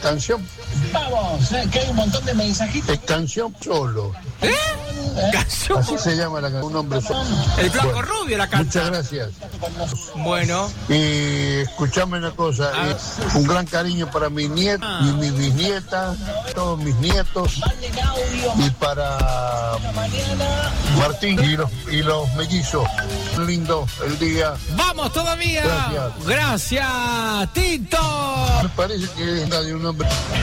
canción. Vamos, que hay un montón de mensajitos. Es canción solo. Canción. Así se llama la canción, un hombre solo. El Flaco Bueno, Rubio la canta. muchas gracias. Bueno. Y escuchame una cosa, un gran cariño para mi nieta y mi bisnieta, todos mis nietos, y para Martín y los mellizos. Lindo el día. ¡Vamos todavía! Gracias. Gracias, Tito. Me parece que es la de un hombre.